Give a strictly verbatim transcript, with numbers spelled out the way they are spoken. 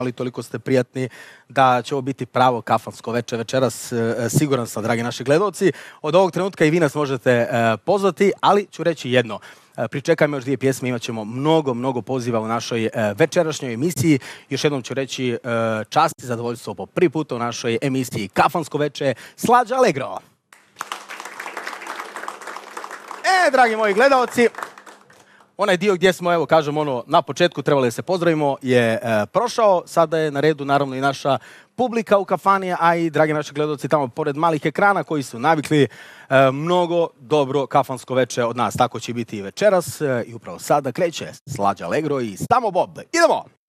ali toliko ste prijatni da će ovo biti pravo kafansko veče večeras. Siguran sam, dragi naši gledalci, od ovog trenutka i vi nas možete pozvati, ali ću reći jedno. Pričekajmo još dvije pjesme, imat ćemo mnogo, mnogo poziva u našoj večerašnjoj emisiji. Još jednom ću reći čast i zadovoljstvo po prvi puta u našoj emisiji Kafansko veče, Slađa Allegro. E, dragi moji gledalci, onaj dio gdje smo, evo, kažem ono, na početku trebali da se pozdravimo, je e, prošao. Sada je na redu, naravno, i naša publika u kafani, a i, dragi naši gledalci, tamo pored malih ekrana koji su navikli e, mnogo dobro kafansko veče od nas. Tako će biti i večeras e, i upravo sada kreće Slađa Allegro i Stamo Bob. Idemo!